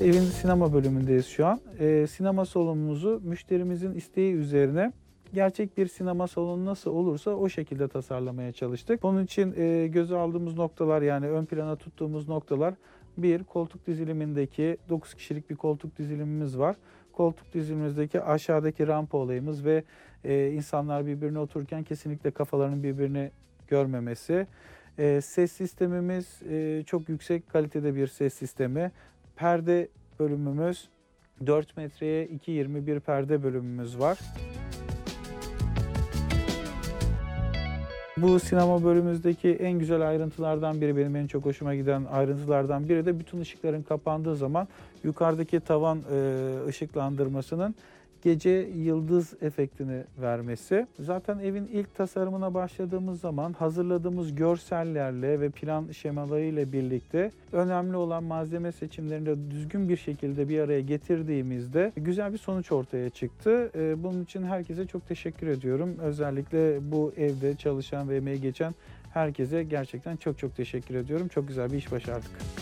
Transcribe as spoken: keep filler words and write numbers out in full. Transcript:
Evet, evin sinema bölümündeyiz şu an. Ee, sinema salonumuzu müşterimizin isteği üzerine gerçek bir sinema salonu nasıl olursa o şekilde tasarlamaya çalıştık. Bunun için e, göze aldığımız noktalar, yani ön plana tuttuğumuz noktalar: bir, koltuk dizilimindeki dokuz kişilik bir koltuk dizilimimiz var. Koltuk dizilimimizdeki aşağıdaki rampa olayımız ve e, insanlar birbirine otururken kesinlikle kafalarının birbirini görmemesi. E, ses sistemimiz e, çok yüksek kalitede bir ses sistemi. Perde bölümümüz dört metreye iki yirmi bir perde bölümümüz var. Bu sinema bölümümüzdeki en güzel ayrıntılardan biri, benim en çok hoşuma giden ayrıntılardan biri de bütün ışıkların kapandığı zaman yukarıdaki tavan ışıklandırmasının gece yıldız efektini vermesi. Zaten evin ilk tasarımına başladığımız zaman hazırladığımız görsellerle ve plan şemalarıyla birlikte önemli olan malzeme seçimlerini de düzgün bir şekilde bir araya getirdiğimizde güzel bir sonuç ortaya çıktı. Bunun için herkese çok teşekkür ediyorum. Özellikle bu evde çalışan ve emeği geçen herkese gerçekten çok çok teşekkür ediyorum. Çok güzel bir iş başardık.